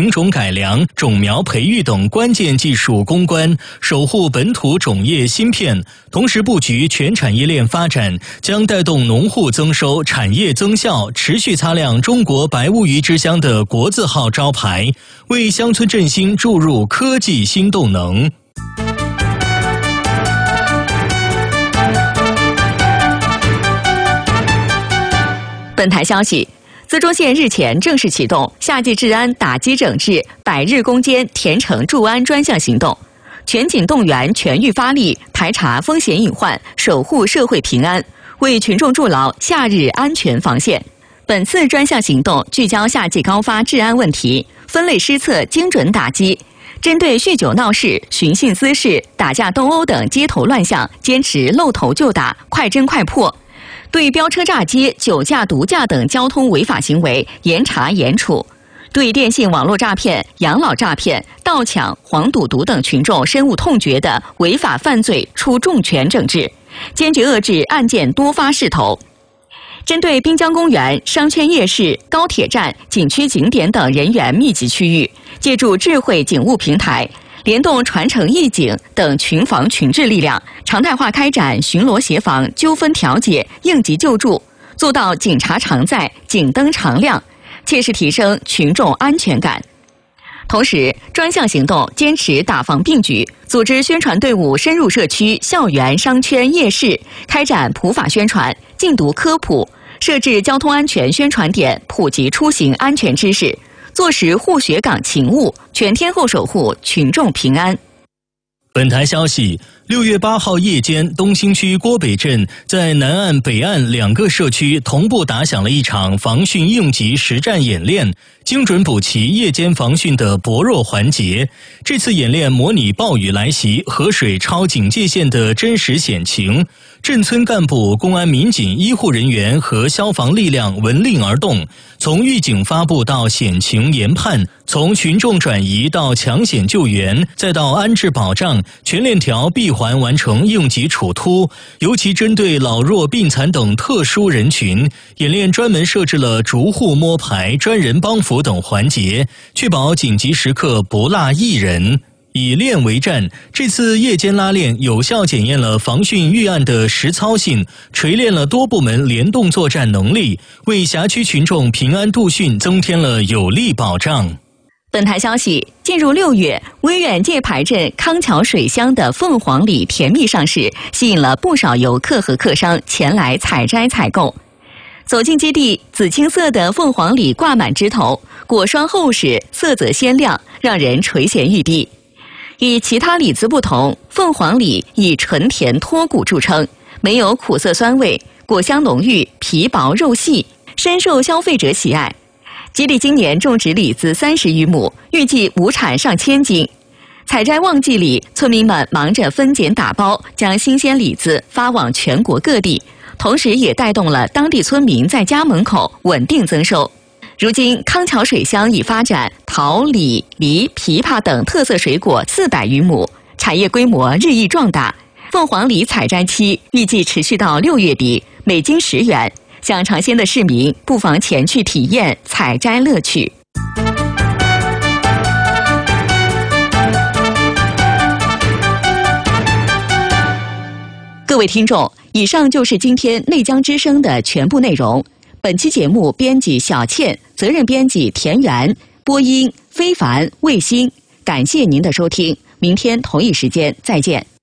品种改良、种苗培育等关键技术攻关，守护本土种业芯片，同时布局全产业链发展，将带动农户增收、产业增效，持续擦亮中国白乌鱼之乡的国字号招牌，为乡村振兴注入科技新动能。 本台消息，淄州县日前正式启动夏季治安打击整治100日攻坚田城助安专项行动，全警动员全域发力，排查风险隐患，守护社会平安，为群众筑牢夏日安全防线。本次专项行动聚焦夏季高发治安问题，分类施策，精准打击。针对酗酒闹事、寻衅滋事、打架斗殴等街头乱象，坚持露头就打，快侦快破。对飙车炸街、酒驾毒驾等交通违法行为严查严处，对电信网络诈骗、养老诈骗、盗抢、黄赌毒等群众深恶痛绝的违法犯罪出重拳整治，坚决遏制案件多发势头。针对滨江公园、商圈夜市、高铁站、景区景点等人员密集区域，借助智慧警务平台，联动传承义警等群防群治力量，常态化开展巡逻协防、纠纷调解、应急救助，做到警察常在、警灯常亮，切实提升群众安全感。同时，专项行动坚持打防并举，组织宣传队伍深入社区、校园、商圈、夜市，开展普法宣传、禁毒科普，设置交通安全宣传点，普及出行安全知识，做实护学岗勤务，全天候守护群众平安。 本台消息，6月8号夜间，东兴区郭北镇在南岸、北岸2个社区同步打响了一场防汛应急实战演练，精准补齐夜间防汛的薄弱环节。这次演练模拟暴雨来袭、河水超警戒线的真实险情，镇村干部、公安民警、医护人员和消防力量闻令而动，从预警发布到险情研判，从群众转移到抢险救援，再到安置保障，全链条闭环完成应急处突。尤其针对老弱病残等特殊人群，演练专门设置了逐户摸排、专人帮扶等环节，确保紧急时刻不落一人。以练为战，这次夜间拉练有效检验了防汛预案的实操性，锤炼了多部门联动作战能力，为辖区群众平安度汛增添了有力保障。 本台消息，进入6月，威远界牌镇康桥水乡的凤凰李甜蜜上市，吸引了不少游客和客商前来采摘采购。走进基地，紫青色的凤凰李挂满枝头，果霜厚实，色泽鲜亮，让人垂涎欲滴。与其他李子不同，凤凰李以纯甜脱骨著称，没有苦涩酸味，果香浓郁，皮薄肉细，深受消费者喜爱。基地今年种植李子30余亩，预计亩产上千斤。采摘旺季里，村民们忙着分拣打包，将新鲜李子发往全国各地，同时也带动了当地村民在家门口稳定增收。如今，康桥水乡已发展桃、李、梨、枇杷等特色水果400余亩，产业规模日益壮大。凤凰李采摘期预计持续到6月底，每斤10元。想尝鲜的市民不妨前去体验采摘乐趣。各位听众，以上就是今天内江之声的全部内容。本期节目编辑小倩，责任编辑田园，播音非凡、卫星。感谢您的收听，明天同一时间再见。